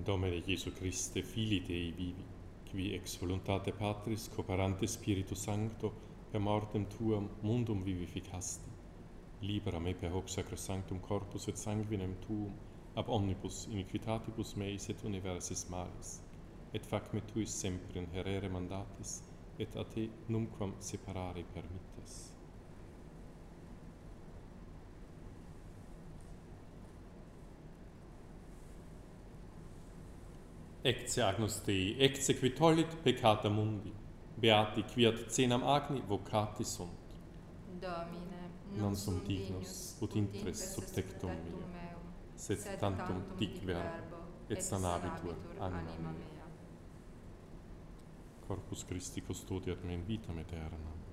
Domine Jesu Christe, Filii Dei vivi, qui ex voluntate Patris, cooperante Spiritu Sancto, per mortem Tuam mundum vivificasti, libera me per hoc sacrosanctum corpus et sanguinem Tuum, ab omnibus iniquitatibus meis et universis malis, et fac me tuis sempre inherere mandatis, et a te numquam separare permittas. Ecce agnus Dei, ecce qui tollit peccata mundi, beati qui ad cenam agni vocati sunt. Domine, Non sum dignus, ut intres sub tectum meum, sed tantum dic verbo, et sanabitur anima mea. Corpus Christi custodiat me in vitam aeternam.